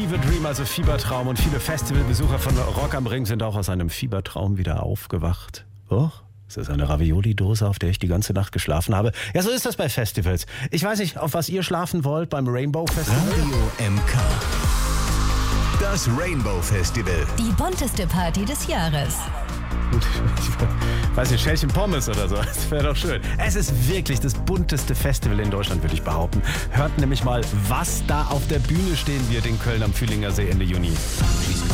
Fever Dream, also Fiebertraum, und viele Festivalbesucher von Rock am Ring sind auch aus einem Fiebertraum wieder aufgewacht. Oh, ist das eine Ravioli-Dose, auf der ich die ganze Nacht geschlafen habe? Ja, so ist das bei Festivals. Ich weiß nicht, auf was ihr schlafen wollt beim Rainbow Festival. Radio MK. Das Rainbow Festival. Die bunteste Party des Jahres. Ich weiß nicht, Schälchen Pommes oder so. Das wäre doch schön. Es ist wirklich das bunteste Festival in Deutschland, würde ich behaupten. Hört nämlich mal, was da auf der Bühne stehen wird in Köln am Fühlinger See Ende Juni.